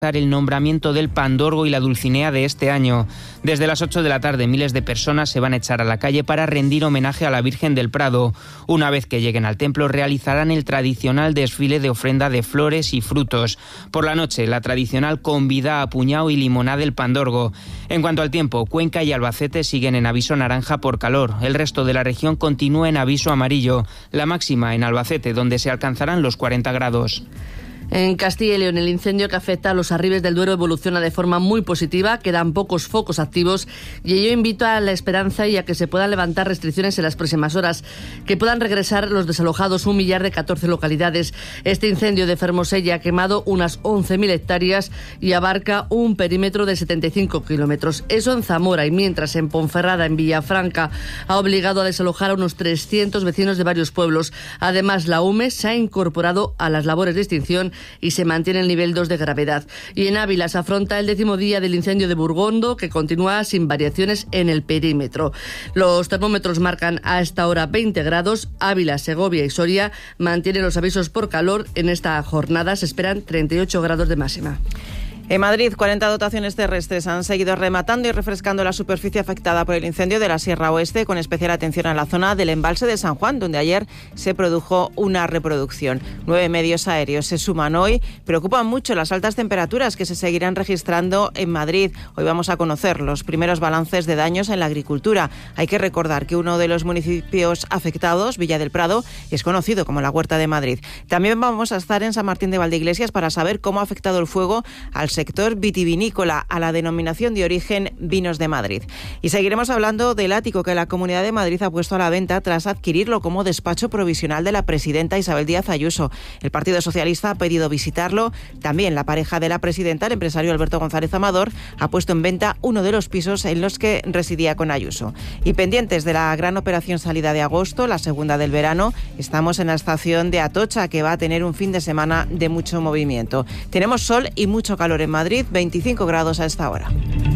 el nombramiento del Pandorgo y la Dulcinea de este año. Desde las 8 de la tarde, miles de personas se van a echar a la calle para rendir homenaje a la Virgen del Prado. Una vez que lleguen al templo, realizarán el tradicional desfile de ofrenda de flores y frutos. Por la noche, la tradicional convida a puñao y limoná del Pandorgo. En cuanto al tiempo, Cuenca y Albacete siguen en aviso naranja por calor. El resto de la región continúa en aviso amarillo. La máxima en Albacete, donde se alcanzarán los 40 grados. En Castilla y León, el incendio que afecta a los Arribes del Duero evoluciona de forma muy positiva, quedan pocos focos activos y ello invita a la esperanza y a que se puedan levantar restricciones en las próximas horas, que puedan regresar los desalojados, 1 millar de 14 localidades. Este incendio de Fermosella ha quemado unas 11.000 hectáreas y abarca un perímetro de 75 kilómetros. Eso en Zamora, y mientras en Ponferrada, en Villafranca, ha obligado a desalojar a unos 300 vecinos de varios pueblos. Además, la UME se ha incorporado a las labores de extinción y se mantiene el nivel 2 de gravedad. Y en Ávila se afronta el 10º día del incendio de Burgondo, que continúa sin variaciones en el perímetro. Los termómetros marcan a esta hora 20 grados. Ávila, Segovia y Soria mantienen los avisos por calor. En esta jornada se esperan 38 grados de máxima. En Madrid, 40 dotaciones terrestres han seguido rematando y refrescando la superficie afectada por el incendio de la Sierra Oeste, con especial atención a la zona del embalse de San Juan, donde ayer se produjo una reproducción. 9 medios aéreos se suman hoy. Preocupan mucho las altas temperaturas que se seguirán registrando en Madrid. Hoy vamos a conocer los primeros balances de daños en la agricultura. Hay que recordar que uno de los municipios afectados, Villa del Prado, es conocido como la Huerta de Madrid. También vamos a estar en San Martín de Valdeiglesias para saber cómo ha afectado el fuego al sector vitivinícola, a la denominación de origen Vinos de Madrid. Y seguiremos hablando del ático que la Comunidad de Madrid ha puesto a la venta tras adquirirlo como despacho provisional de la presidenta Isabel Díaz Ayuso. El Partido Socialista ha pedido visitarlo. También la pareja de la presidenta, el empresario Alberto González Amador, ha puesto en venta uno de los pisos en los que residía con Ayuso. Y pendientes de la gran operación salida de agosto, la segunda del verano, estamos en la estación de Atocha, que va a tener un fin de semana de mucho movimiento. Tenemos sol y mucho calor en Madrid, 25 grados a esta hora.